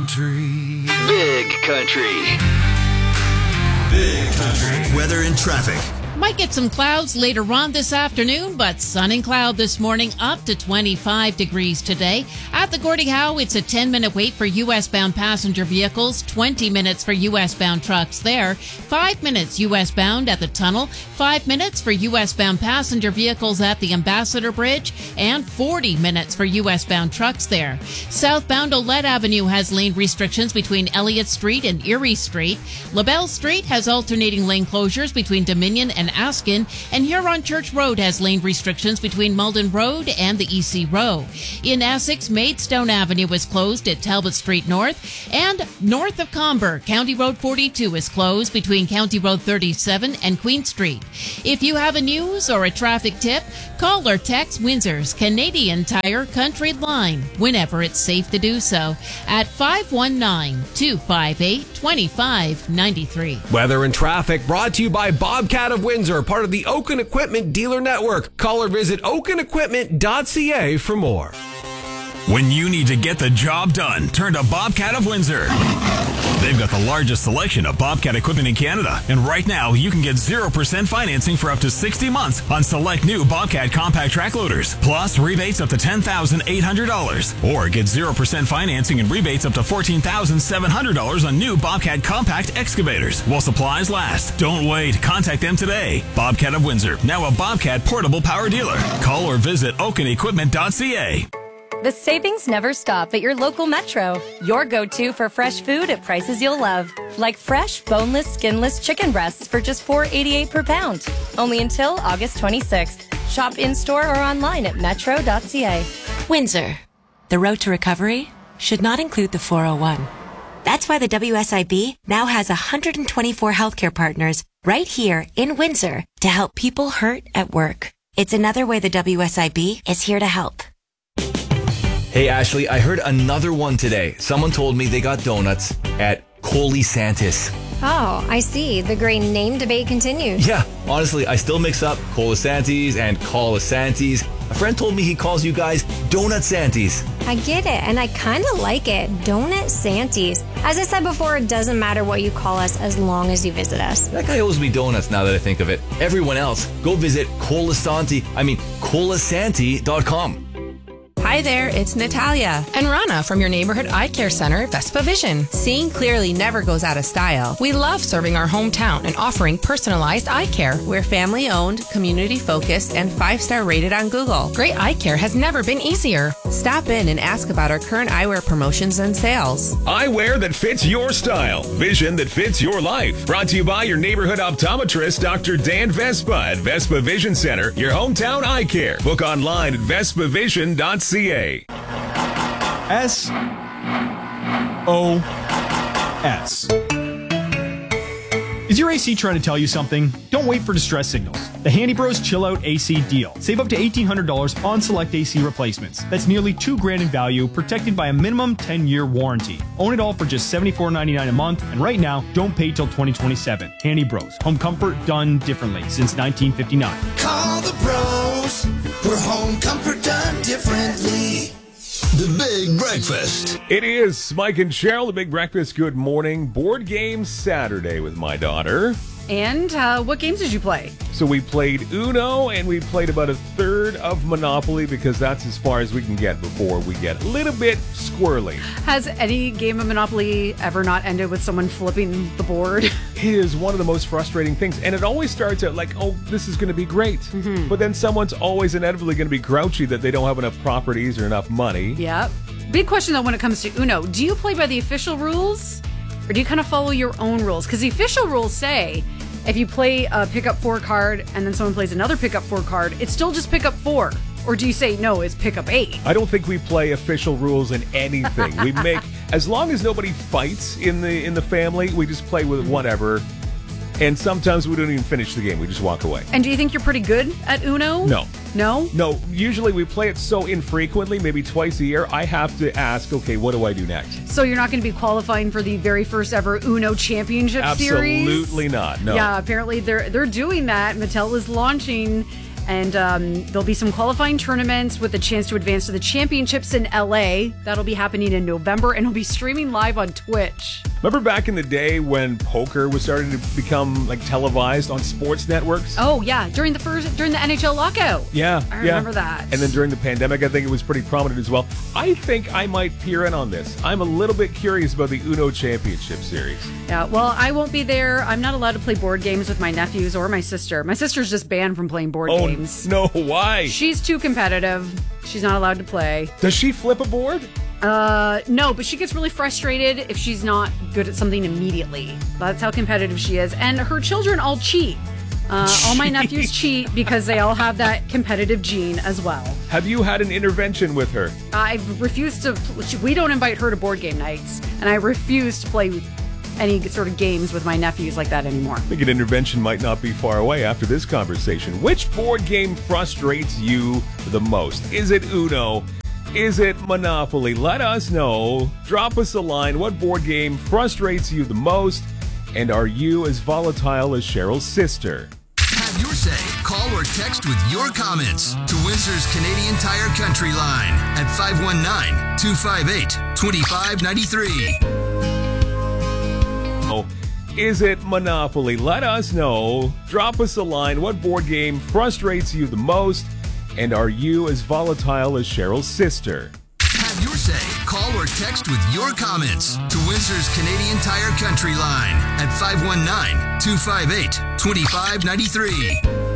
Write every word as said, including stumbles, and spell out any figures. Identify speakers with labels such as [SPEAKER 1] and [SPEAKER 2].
[SPEAKER 1] country.
[SPEAKER 2] Big country.
[SPEAKER 1] Big country. Weather and traffic.
[SPEAKER 3] Might get some clouds later on this afternoon, but sun and cloud this morning, up to twenty-five degrees today. At the Gordie Howe, it's a ten-minute wait for U S-bound passenger vehicles, twenty minutes for U S-bound trucks there, five minutes U S-bound at the tunnel, five minutes for U S-bound passenger vehicles at the Ambassador Bridge, and forty minutes for U S-bound trucks there. Southbound Olette Avenue has lane restrictions between Elliott Street and Erie Street. LaBelle Street has alternating lane closures between Dominion and Askin, and Huron Church Road has lane restrictions between Malden Road and the E C Row. In Essex, Maidstone Avenue is closed at Talbot Street North, and north of Comber, County Road forty-two is closed between County Road thirty-seven and Queen Street. If you have a news or a traffic tip, call or text Windsor's Canadian Tire Country Line whenever it's safe to do so at five one nine, two five eight, two five nine three.
[SPEAKER 4] Weather and traffic brought to you by Bobcat of Windsor, part of the Oaken Equipment Dealer Network. Call or visit oaken equipment dot c a for more.
[SPEAKER 5] When you need to get the job done, turn to Bobcat of Windsor. They've got the largest selection of Bobcat equipment in Canada. And right now, you can get zero percent financing for up to sixty months on select new Bobcat compact track loaders. Plus, rebates up to ten thousand eight hundred dollars. Or get zero percent financing and rebates up to fourteen thousand seven hundred dollars on new Bobcat compact excavators while supplies last. Don't wait. Contact them today. Bobcat of Windsor, now a Bobcat portable power dealer. Call or visit oaken equipment dot c a.
[SPEAKER 6] The savings never stop at your local Metro. Your go-to for fresh food at prices you'll love. Like fresh, boneless, skinless chicken breasts for just four dollars and eighty-eight cents per pound. Only until August twenty-sixth. Shop in-store or online at metro dot c a.
[SPEAKER 7] Windsor. The road to recovery should not include the four oh one. That's why the W S I B now has one hundred twenty-four healthcare partners right here in Windsor to help people hurt at work. It's another way the W S I B is here to help.
[SPEAKER 8] Hey, Ashley, I heard another one today. Someone told me they got donuts at Colisantis.
[SPEAKER 9] Oh, I see. The great name debate continues.
[SPEAKER 8] Yeah, honestly, I still mix up Colisantis and Colisantis. A friend told me he calls you guys Donut Santies.
[SPEAKER 9] I get it, and I kind of like it. Donut Santies. As I said before, it doesn't matter what you call us as long as you visit us.
[SPEAKER 8] That guy owes me donuts now that I think of it. Everyone else, go visit Colisanti, I mean, colisanti dot com.
[SPEAKER 10] Hi there, it's Natalia and Rana from your neighborhood eye care center, Vespa Vision. Seeing clearly never goes out of style. We love serving our hometown and offering personalized eye care. We're family-owned, community-focused, and five-star rated on Google. Great eye care has never been easier. Stop in and ask about our current eyewear promotions and sales.
[SPEAKER 11] Eyewear that fits your style. Vision that fits your life. Brought to you by your neighborhood optometrist, Doctor Dan Vespa at Vespa Vision Center, your hometown eye care. Book online at vespa vision dot c a.
[SPEAKER 12] S O S. Is your A C trying to tell you something? Don't wait for distress signals. The Handy Bros Chill Out A C deal. Save up to eighteen hundred dollars on select A C replacements. That's nearly two grand in value, protected by a minimum ten-year warranty. Own it all for just seventy-four ninety-nine a month, and right now, don't pay till twenty twenty-seven. Handy Bros. Home comfort done differently since nineteen fifty-nine.
[SPEAKER 1] Call the bros. We're home comfort done differently. The Big Breakfast.
[SPEAKER 11] It is Mike and Cheryl, the Big Breakfast. Good morning. Board game Saturday with my daughter.
[SPEAKER 13] And uh, what games did you play?
[SPEAKER 11] So we played Uno, and we played about a third of Monopoly because that's as far as we can get before we get a little bit squirrely.
[SPEAKER 13] Has any game of Monopoly ever not ended with someone flipping the board?
[SPEAKER 11] It is one of the most frustrating things. And it always starts out like, oh, this is going to be great. Mm-hmm. But then someone's always inevitably going to be grouchy that they don't have enough properties or enough money.
[SPEAKER 13] Yep. Big question, though, when it comes to Uno. Do you play by the official rules? Or do you kind of follow your own rules? Because the official rules say if you play a pick up four card and then someone plays another pick up four card, it's still just pick up four. Or do you say, no, it's pick up eight?
[SPEAKER 11] I don't think we play official rules in anything. We make, as long as nobody fights in the in the family, we just play with whatever. And sometimes we don't even finish the game. We just walk away.
[SPEAKER 13] And do you think you're pretty good at Uno?
[SPEAKER 11] No.
[SPEAKER 13] No?
[SPEAKER 11] No. Usually we play it so infrequently, maybe twice a year, I have to ask, okay, what do I do next?
[SPEAKER 13] So you're not going to be qualifying for the very first ever Uno Championship
[SPEAKER 11] Absolutely
[SPEAKER 13] Series?
[SPEAKER 11] Absolutely not, no.
[SPEAKER 13] Yeah, apparently they're they're doing that. Mattel is launching And um, there'll be some qualifying tournaments with a chance to advance to the championships in L A. That'll be happening in November, and it'll be streaming live on Twitch.
[SPEAKER 11] Remember back in the day when poker was starting to become like televised on sports networks?
[SPEAKER 13] Oh yeah, during the first during the N H L lockout.
[SPEAKER 11] Yeah,
[SPEAKER 13] I
[SPEAKER 11] yeah.
[SPEAKER 13] remember that.
[SPEAKER 11] And then during the pandemic, I think it was pretty prominent as well. I think I might peer in on this. I'm a little bit curious about the Uno Championship Series.
[SPEAKER 13] Yeah, well, I won't be there. I'm not allowed to play board games with my nephews or my sister. My sister's just banned from playing board
[SPEAKER 11] oh,
[SPEAKER 13] games.
[SPEAKER 11] No, why?
[SPEAKER 13] She's too competitive. She's not allowed to play.
[SPEAKER 11] Does she flip a board?
[SPEAKER 13] Uh, no, but she gets really frustrated if she's not good at something immediately. That's how competitive she is. And her children all cheat. Uh, all my nephews cheat because they all have that competitive gene as well.
[SPEAKER 11] Have you had an intervention with her?
[SPEAKER 13] I've refused to. We don't invite her to board game nights, and I refuse to play any sort of games with my nephews like that anymore.
[SPEAKER 11] I think an intervention might not be far away after this conversation. Which board game frustrates you the most? Is it Uno? Is it Monopoly? Let us know. Drop us a line. What board game frustrates you the most? And are you as volatile as Cheryl's sister?
[SPEAKER 1] Have your say. Call or text with your comments to Windsor's Canadian Tire Country line at five one nine, two five eight, two five nine three.
[SPEAKER 11] Oh, is it Monopoly? Let us know. Drop us a line. What board game frustrates you the most? And are you as volatile as Cheryl's sister?
[SPEAKER 1] Have your say. Call or text with your comments to Windsor's Canadian Tire Country line at five one nine, two five eight, two five nine three.